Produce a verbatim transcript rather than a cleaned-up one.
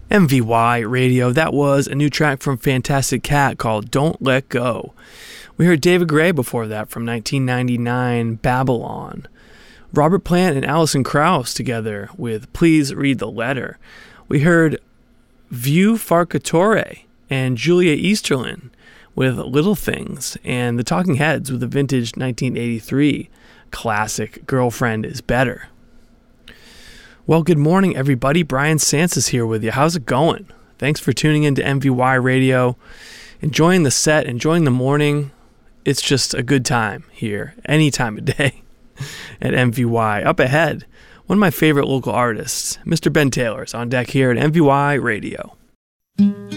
M V Y Radio. That was a new track from Fantastic Cat called Don't Let Go. We heard David Gray before that from nineteen ninety-nine, Babylon. Robert Plant and Alison Krauss together with Please Read the Letter. We heard View Farcatore and Julia Easterlin with Little Things, and the Talking Heads with the vintage nineteen eighty-three classic Girlfriend is Better. Well, good morning, everybody. Brian Sansa here with you. How's it going? Thanks for tuning in to M V Y Radio. Enjoying the set, enjoying the morning. It's just a good time here, any time of day at M V Y. Up ahead, one of my favorite local artists, Mister Ben Taylor, is on deck here at M V Y Radio.